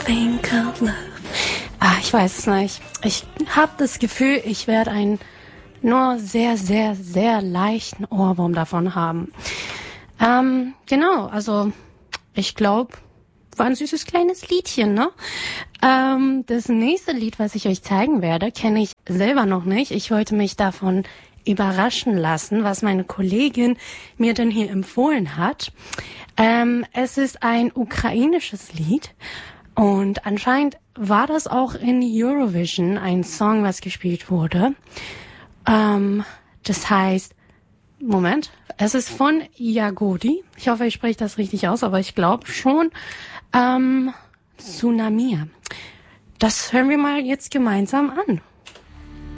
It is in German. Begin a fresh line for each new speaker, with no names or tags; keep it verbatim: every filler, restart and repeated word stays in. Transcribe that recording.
thing called love. Ah, ich weiß es nicht. Ich habe das Gefühl, ich werde einen nur sehr, sehr, sehr leichten Ohrwurm davon haben. Ähm, genau, also ich glaube, war ein süßes kleines Liedchen, ne? Ähm, das nächste Lied, was ich euch zeigen werde, kenne ich selber noch nicht. Ich wollte mich davon überraschen lassen, was meine Kollegin mir denn hier empfohlen hat. Ähm, es ist ein ukrainisches Lied und anscheinend war das auch in Eurovision ein Song, was gespielt wurde. Ähm, das heißt, Moment, es ist von Jagodi. Ich hoffe, ich spreche das richtig aus, aber ich glaube schon. Ähm, Tsunami. Das hören wir mal jetzt gemeinsam an.